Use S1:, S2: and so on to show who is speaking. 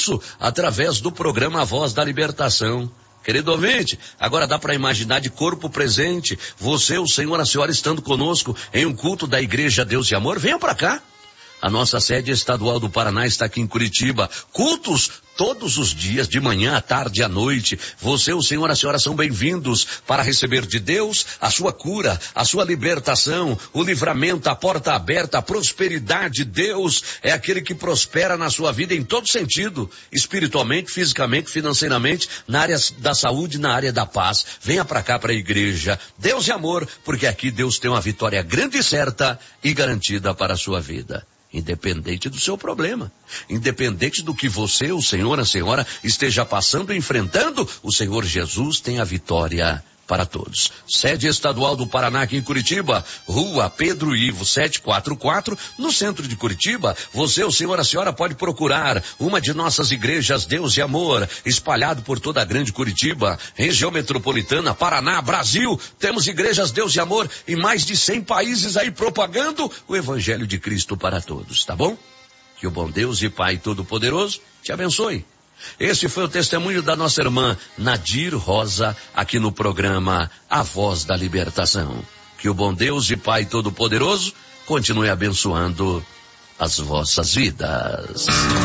S1: isso através do programa A Voz da Libertação. Querido ouvinte, agora dá para imaginar de corpo presente, você, o senhor, a senhora estando conosco em um culto da Igreja Deus e Amor? Venham para cá. A nossa sede estadual do Paraná está aqui em Curitiba. Cultos todos os dias, de manhã, à tarde e à noite. Você, o senhor, a senhora são bem-vindos para receber de Deus a sua cura, a sua libertação, o livramento, a porta aberta, a prosperidade. Deus é aquele que prospera na sua vida em todo sentido, espiritualmente, fisicamente, financeiramente, na área da saúde, na área da paz. Venha para cá, para a igreja. Deus e amor, porque aqui Deus tem uma vitória grande e certa e garantida para a sua vida. Independente do seu problema, independente do que você, o senhor, a senhora esteja passando, enfrentando, o Senhor Jesus tem a vitória para todos. Sede estadual do Paraná aqui em Curitiba, Rua Pedro Ivo 744, no centro de Curitiba. Você, o senhor, a senhora pode procurar uma de nossas igrejas Deus e Amor, espalhado por toda a grande Curitiba, região metropolitana, Paraná, Brasil. Temos igrejas Deus e Amor em mais de 100 países aí propagando o Evangelho de Cristo para todos, tá bom? Que o bom Deus e Pai Todo-Poderoso te abençoe. Esse foi o testemunho da nossa irmã Nadir Rosa, aqui no programa A Voz da Libertação. Que o bom Deus e Pai Todo-Poderoso continue abençoando as vossas vidas.